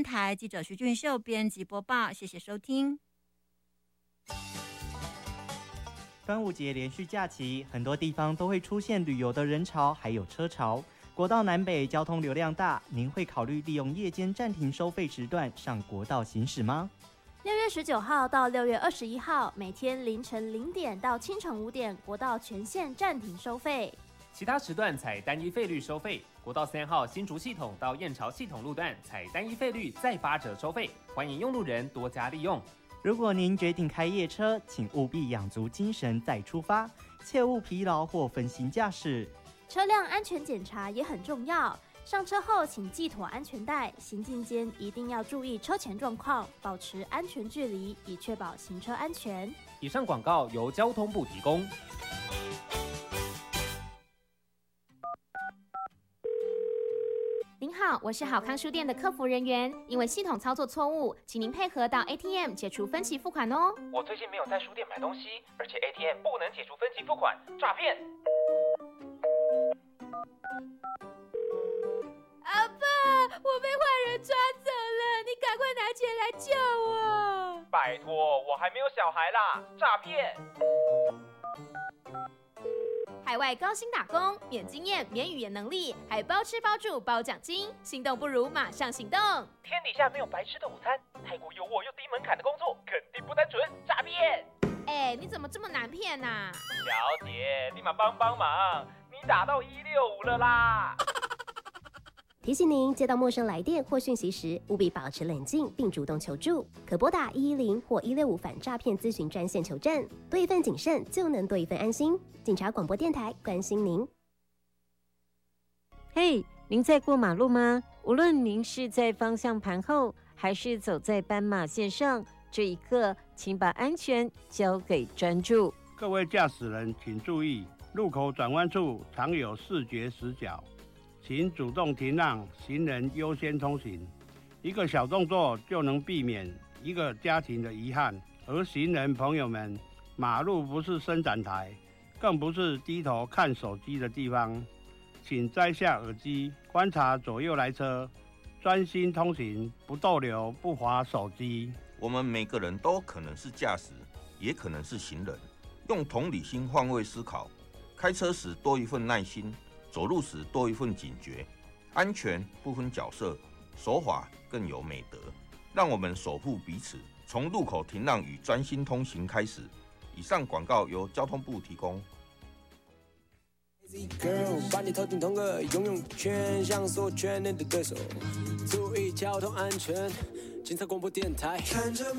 台记者徐俊秀编辑播报，谢谢收听。 端午节连续假期，很多地方都会出现旅游的人潮，还有车潮。国道南北交通流量大，您会考虑利用夜间暂停收费时段上国道行驶吗 6月19号到6月21号，每天凌晨0点到清晨5点，国道全线暂停收费。 其他时段采单一费率收费。国道3号新竹系统到燕巢系统路段采单一费率再8折收费，欢迎用路人多加利用。 如果您决定开夜车，请务必养足精神再出发，切勿疲劳或分心驾驶。 车辆安全检查也很重要，上车后请系妥安全带，行进间一定要注意车前状况，保持安全距离，以确保行车安全。 以上广告由交通部提供。 您好，我是好康书店的客服人员，因为系统操作错误，请您配合到 ATM 解除分期付款哦。 我最近没有在书店买东西，而且 ATM 不能解除分期付款，诈骗！ 阿爸，我被坏人抓走了，你赶快拿钱来救我！ 拜托，我还没有小孩啦，诈骗！ 海外高薪打工，免经验、免语言能力，还包吃包住包奖金，心动不如马上行动！ 天底下没有白吃的午餐，泰国有我又低门槛的工作，肯定不单纯，诈骗！ 哎，你怎么这么难骗啊？ 小姐，立马帮忙，你打到165了啦！ 提醒您，接到陌生来电或讯息时，务必保持冷静并主动求助，可拨打110或165反诈骗咨询专线求证。多一份谨慎，就能多一份安心。警察广播电台关心您。 嘿，您在过马路吗？无论您是在方向盘后，还是走在斑马线上，这一刻，请把安全交给专注。 各位驾驶人请注意，路口转弯处常有视觉死角，请主动停让，行人优先通行。一个小动作就能避免一个家庭的遗憾。而行人朋友们，马路不是伸展台，更不是低头看手机的地方，请摘下耳机，观察左右来车，专心通行，不逗留，不滑手机。 我们每个人都可能是驾驶，也可能是行人，用同理心换位思考，开车时多一份耐心，走路时多一份警觉，安全不分角色，守法更有美德。让我们守护彼此，从路口停让与专心通行开始。以上广告由交通部提供。 Girl， 把你头顶同个游泳圈，像所全能的对手，注意交通安全。警察广播电台。